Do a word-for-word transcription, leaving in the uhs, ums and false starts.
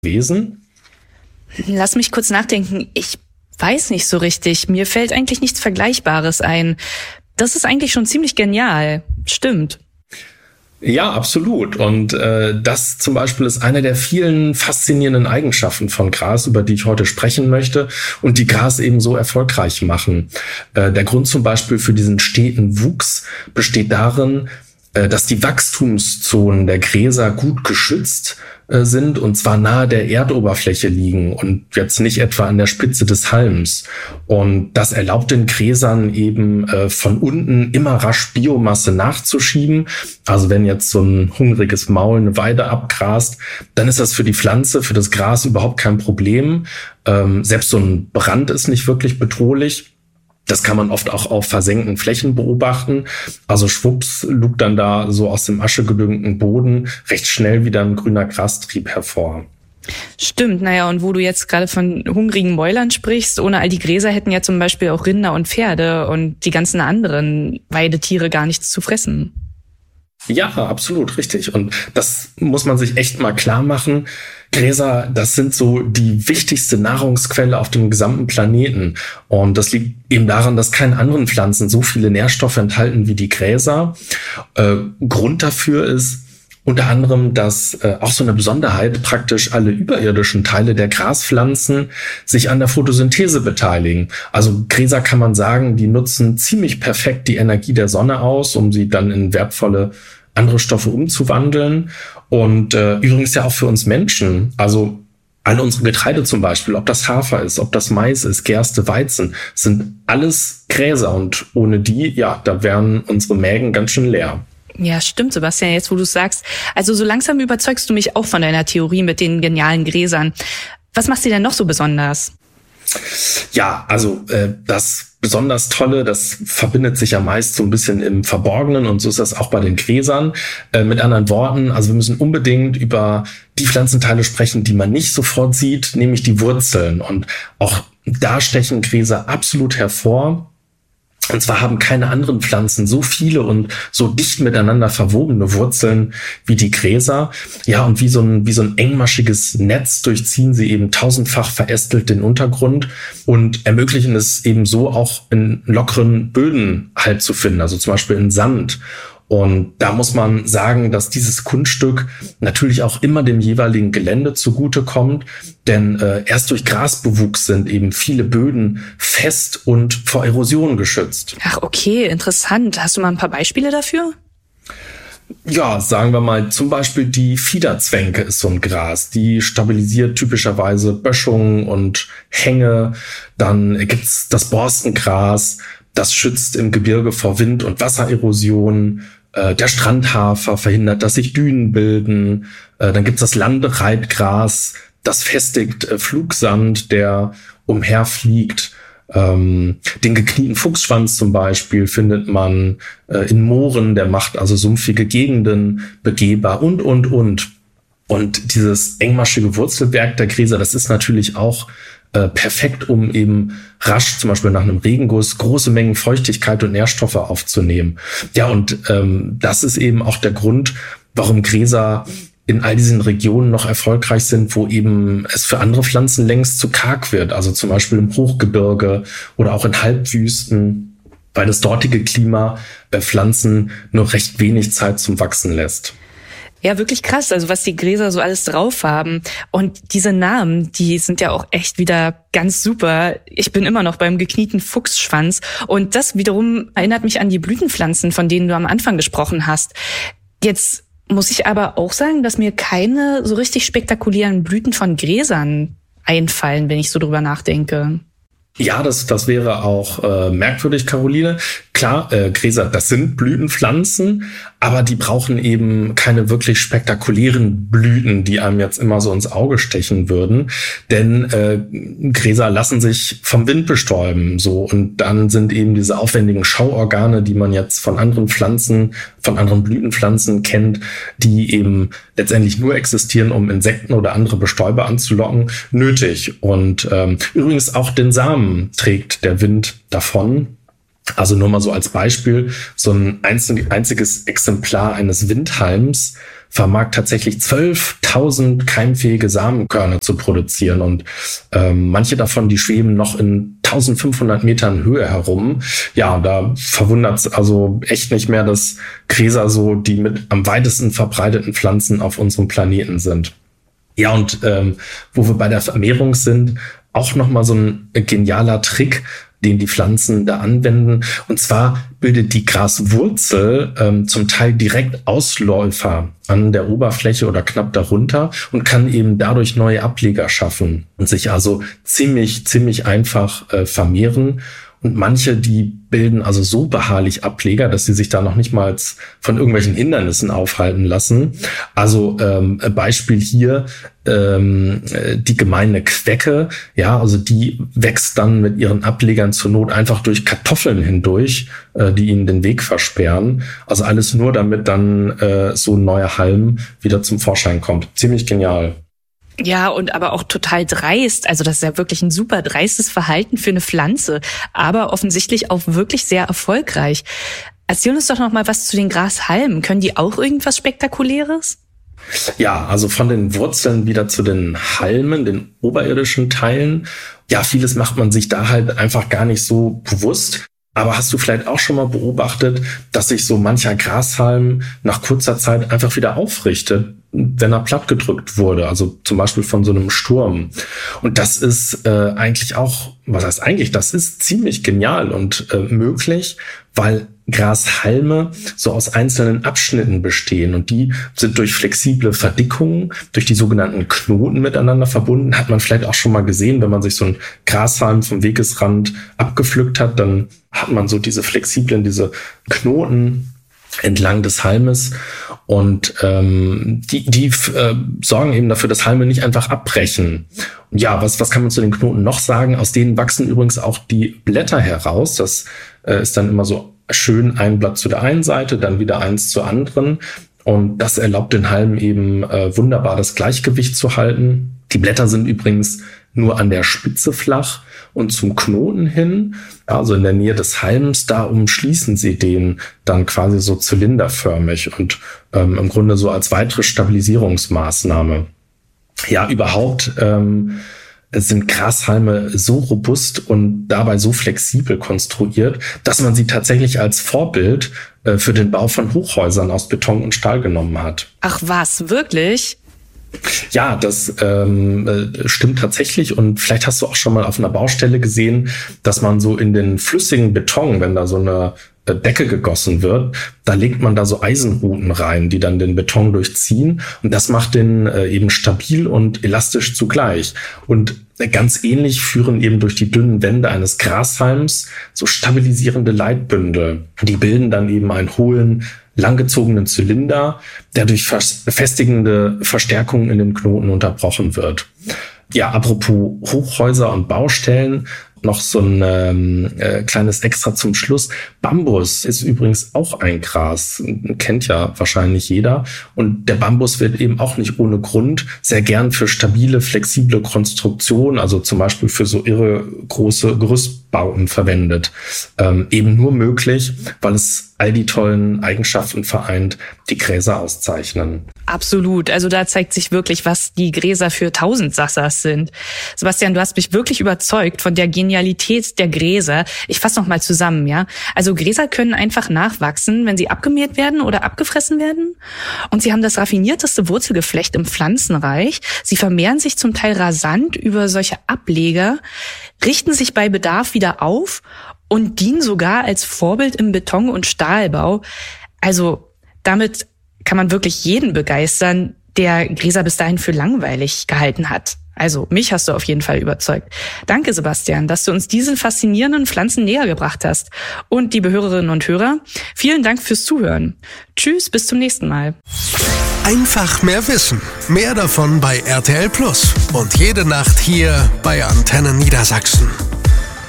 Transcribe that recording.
gewesen? Lass mich kurz nachdenken. Ich weiß nicht so richtig. Mir fällt eigentlich nichts Vergleichbares ein. Das ist eigentlich schon ziemlich genial. Stimmt. Ja, absolut. Und äh, das zum Beispiel ist eine der vielen faszinierenden Eigenschaften von Gras, über die ich heute sprechen möchte und die Gras eben so erfolgreich machen. Äh, der Grund zum Beispiel für diesen steten Wuchs besteht darin, äh, dass die Wachstumszonen der Gräser gut geschützt äh, sind und zwar nahe der Erdoberfläche liegen und jetzt nicht etwa an der Spitze des Halms. Und das erlaubt den Gräsern eben äh, von unten immer rasch Biomasse nachzuschieben. Also wenn jetzt so ein hungriges Maul eine Weide abgrast, dann ist das für die Pflanze, für das Gras überhaupt kein Problem. Ähm, selbst so ein Brand ist nicht wirklich bedrohlich. Das kann man oft auch auf versenkten Flächen beobachten. Also schwupps lugt dann da so aus dem aschegedüngten Boden recht schnell wieder ein grüner Grastrieb hervor. Stimmt, naja, und wo du jetzt gerade von hungrigen Mäulern sprichst, ohne all die Gräser hätten ja zum Beispiel auch Rinder und Pferde und die ganzen anderen Weidetiere gar nichts zu fressen. Ja, absolut, richtig. Und das muss man sich echt mal klar machen. Gräser, das sind so die wichtigste Nahrungsquelle auf dem gesamten Planeten. Und das liegt eben daran, dass keine anderen Pflanzen so viele Nährstoffe enthalten wie die Gräser. Äh, Grund dafür ist unter anderem, dass äh, auch so eine Besonderheit, praktisch alle überirdischen Teile der Graspflanzen sich an der Photosynthese beteiligen. Also Gräser kann man sagen, die nutzen ziemlich perfekt die Energie der Sonne aus, um sie dann in wertvolle andere Stoffe umzuwandeln. Und äh, übrigens ja auch für uns Menschen, also alle unsere Getreide zum Beispiel, ob das Hafer ist, ob das Mais ist, Gerste, Weizen, sind alles Gräser und ohne die, ja, da wären unsere Mägen ganz schön leer. Ja, stimmt, Sebastian, jetzt wo du es sagst. Also so langsam überzeugst du mich auch von deiner Theorie mit den genialen Gräsern. Was macht sie denn noch so besonders? Ja, also äh, das besonders Tolle, das verbindet sich ja meist so ein bisschen im Verborgenen und so ist das auch bei den Gräsern. Äh, mit anderen Worten, also wir müssen unbedingt über die Pflanzenteile sprechen, die man nicht sofort sieht, nämlich die Wurzeln. Und auch da stechen Gräser absolut hervor. Und zwar haben keine anderen Pflanzen so viele und so dicht miteinander verwobene Wurzeln wie die Gräser. Ja, und wie so ein, wie so ein engmaschiges Netz durchziehen sie eben tausendfach verästelt den Untergrund und ermöglichen es eben so auch in lockeren Böden halt zu finden, also zum Beispiel in Sand. Und da muss man sagen, dass dieses Kunststück natürlich auch immer dem jeweiligen Gelände zugutekommt, denn äh, erst durch Grasbewuchs sind eben viele Böden fest und vor Erosion geschützt. Ach, okay, interessant. Hast du mal ein paar Beispiele dafür? Ja, sagen wir mal, zum Beispiel die Fiederzwänke ist so ein Gras. Die stabilisiert typischerweise Böschungen und Hänge. Dann gibt's das Borstengras, das schützt im Gebirge vor Wind- und Wassererosion. Der Strandhafer verhindert, dass sich Dünen bilden. Dann gibt's das Landereitgras, das festigt Flugsand, der umherfliegt. Den geknieten Fuchsschwanz zum Beispiel findet man in Mooren, der macht also sumpfige Gegenden begehbar und, und, und. Und dieses engmaschige Wurzelwerk der Gräser, das ist natürlich auch äh, perfekt, um eben rasch, zum Beispiel nach einem Regenguss, große Mengen Feuchtigkeit und Nährstoffe aufzunehmen. Ja, und ähm, das ist eben auch der Grund, warum Gräser in all diesen Regionen noch erfolgreich sind, wo eben es für andere Pflanzen längst zu karg wird. Also zum Beispiel im Hochgebirge oder auch in Halbwüsten, weil das dortige Klima bei Pflanzen nur recht wenig Zeit zum Wachsen lässt. Ja, wirklich krass, also was die Gräser so alles drauf haben. Und diese Namen, die sind ja auch echt wieder ganz super. Ich bin immer noch beim geknieten Fuchsschwanz. Und das wiederum erinnert mich an die Blütenpflanzen, von denen du am Anfang gesprochen hast. Jetzt muss ich aber auch sagen, dass mir keine so richtig spektakulären Blüten von Gräsern einfallen, wenn ich so drüber nachdenke. Ja, das, das wäre auch äh, merkwürdig, Caroline. Klar, äh, Gräser, das sind Blütenpflanzen, aber die brauchen eben keine wirklich spektakulären Blüten, die einem jetzt immer so ins Auge stechen würden. Denn äh, Gräser lassen sich vom Wind bestäuben. So, und dann sind eben diese aufwendigen Schauorgane, die man jetzt von anderen Pflanzen, von anderen Blütenpflanzen kennt, die eben letztendlich nur existieren, um Insekten oder andere Bestäuber anzulocken, nötig. Und ähm, übrigens auch den Samen trägt der Wind davon. Also nur mal so als Beispiel, so ein einziges Exemplar eines Windhalms vermag tatsächlich zwölftausend keimfähige Samenkörner zu produzieren. Und ähm, manche davon, die schweben noch in eintausendfünfhundert Metern Höhe herum. Ja, da verwundert es also echt nicht mehr, dass Gräser so die mit am weitesten verbreiteten Pflanzen auf unserem Planeten sind. Ja, und ähm, wo wir bei der Vermehrung sind, auch nochmal so ein genialer Trick, den die Pflanzen da anwenden. Und zwar bildet die Graswurzel ähm, zum Teil direkt Ausläufer an der Oberfläche oder knapp darunter und kann eben dadurch neue Ableger schaffen und sich also ziemlich, ziemlich einfach äh, vermehren. Und manche, die bilden also so beharrlich Ableger, dass sie sich da noch nicht mal von irgendwelchen Hindernissen aufhalten lassen. Also ähm, Beispiel hier, ähm, die gemeine Quecke, ja, also die wächst dann mit ihren Ablegern zur Not einfach durch Kartoffeln hindurch, äh, die ihnen den Weg versperren. Also alles nur, damit dann äh, so ein neuer Halm wieder zum Vorschein kommt. Ziemlich genial. Ja, und aber auch total dreist. Also das ist ja wirklich ein super dreistes Verhalten für eine Pflanze, aber offensichtlich auch wirklich sehr erfolgreich. Erzähl uns doch noch mal was zu den Grashalmen. Können die auch irgendwas Spektakuläres? Ja, also von den Wurzeln wieder zu den Halmen, den oberirdischen Teilen. Ja, vieles macht man sich da halt einfach gar nicht so bewusst. Aber hast du vielleicht auch schon mal beobachtet, dass sich so mancher Grashalm nach kurzer Zeit einfach wieder aufrichtet, wenn er plattgedrückt wurde, also zum Beispiel von so einem Sturm. Und das ist äh, eigentlich auch, was heißt eigentlich, das ist ziemlich genial und äh, möglich, weil Grashalme so aus einzelnen Abschnitten bestehen und die sind durch flexible Verdickungen, durch die sogenannten Knoten miteinander verbunden. Hat man vielleicht auch schon mal gesehen, wenn man sich so einen Grashalm vom Wegesrand abgepflückt hat, dann hat man so diese flexiblen, diese Knoten entlang des Halmes und ähm, die, die äh, sorgen eben dafür, dass Halme nicht einfach abbrechen. Und ja, was, was kann man zu den Knoten noch sagen? Aus denen wachsen übrigens auch die Blätter heraus. Das äh, ist dann immer so schön ein Blatt zu der einen Seite, dann wieder eins zur anderen. Und das erlaubt den Halmen eben äh, wunderbar das Gleichgewicht zu halten. Die Blätter sind übrigens nur an der Spitze flach und zum Knoten hin, also in der Nähe des Halms, da umschließen sie den dann quasi so zylinderförmig und ähm, im Grunde so als weitere Stabilisierungsmaßnahme. Ja, überhaupt ähm, sind Grashalme so robust und dabei so flexibel konstruiert, dass man sie tatsächlich als Vorbild äh, für den Bau von Hochhäusern aus Beton und Stahl genommen hat. Ach was, wirklich? Ja, das ähm, äh, stimmt tatsächlich und vielleicht hast du auch schon mal auf einer Baustelle gesehen, dass man so in den flüssigen Beton, wenn da so eine äh, Decke gegossen wird, da legt man da so Eisenruten rein, die dann den Beton durchziehen und das macht den äh, eben stabil und elastisch zugleich. Und äh, ganz ähnlich führen eben durch die dünnen Wände eines Grashalms so stabilisierende Leitbündel. Die bilden dann eben einen hohlen, langgezogenen Zylinder, der durch festigende Verstärkungen in den Knoten unterbrochen wird. Ja, apropos Hochhäuser und Baustellen, noch so ein ähm, äh, kleines Extra zum Schluss. Bambus ist übrigens auch ein Gras, kennt ja wahrscheinlich jeder. Und der Bambus wird eben auch nicht ohne Grund sehr gern für stabile, flexible Konstruktionen, also zum Beispiel für so irre große Gerüstbauten verwendet. Ähm, eben nur möglich, weil es all die tollen Eigenschaften vereint, die Gräser auszeichnen. Absolut. Also da zeigt sich wirklich, was die Gräser für Tausendsassers sind. Sebastian, du hast mich wirklich überzeugt von der Genialität der Gräser. Ich fasse noch mal zusammen, ja. Also Gräser können einfach nachwachsen, wenn sie abgemäht werden oder abgefressen werden. Und sie haben das raffinierteste Wurzelgeflecht im Pflanzenreich. Sie vermehren sich zum Teil rasant über solche Ableger, richten sich bei Bedarf wieder auf und dienen sogar als Vorbild im Beton- und Stahlbau. Also damit kann man wirklich jeden begeistern, der Gräser bis dahin für langweilig gehalten hat. Also mich hast du auf jeden Fall überzeugt. Danke, Sebastian, dass du uns diesen faszinierenden Pflanzen näher gebracht hast. Und liebe Hörerinnen und Hörer, vielen Dank fürs Zuhören. Tschüss, bis zum nächsten Mal. Einfach mehr Wissen. Mehr davon bei R T L Plus. Und jede Nacht hier bei Antenne Niedersachsen.